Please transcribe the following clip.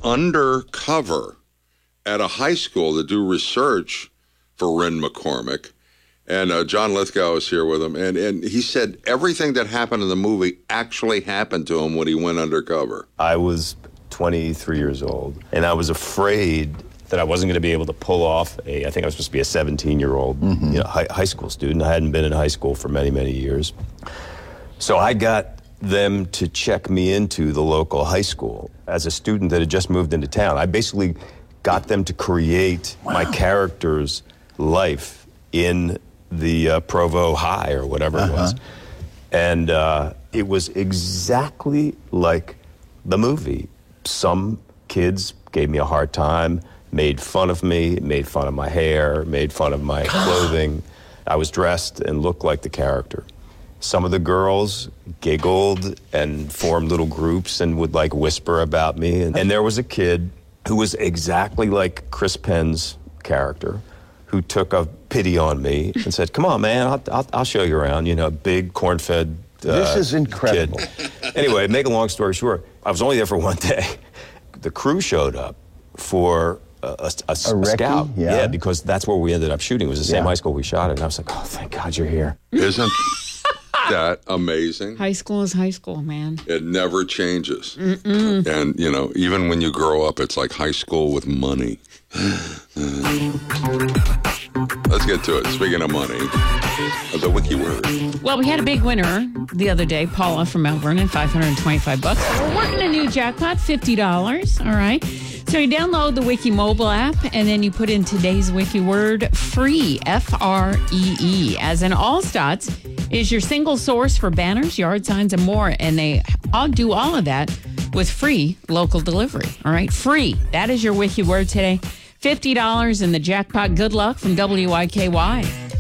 undercover at a high school to do research for Ren McCormick. And John Lithgow was here with him. And he said everything that happened in the movie actually happened to him when he went undercover. I was 23 years old, and I was afraid that I wasn't going to be able to pull off I think I was supposed to be a 17-year-old high school student. I hadn't been in high school for many, many years. So I got them to check me into the local high school as a student that had just moved into town. I basically got them to create my character's life in the Provo High or whatever it was. And it was exactly like the movie. Some kids gave me a hard time, made fun of me, made fun of my hair, made fun of my clothing. I was dressed and looked like the character. Some of the girls giggled and formed little groups and would like whisper about me. And there was a kid who was exactly like Chris Penn's character, who took a pity on me and said, "Come on, man, I'll show you around." You know, big corn-fed This is incredible. Kid. Anyway, make a long story short, I was only there for one day. The crew showed up for a scout. Yeah, because that's where we ended up shooting. It was the same high school we shot at. And I was like, oh, thank God you're here. Isn't that amazing? High school is high school, man. It never changes. And, you know, even when you grow up, it's like high school with money. Let's get to it. Speaking of money, the wiki word. Well, we had a big winner the other day, Paula from Melbourne, and $525. We're working a new jackpot, $50. All right. So you download the Wiki mobile app, and then you put in today's wiki word, free, F-R-E-E, as in Allstats is your single source for banners, yard signs, and more. And they all do all of that with free local delivery. All right, free. That is your wiki word today. $50 in the jackpot. Good luck from WIKY.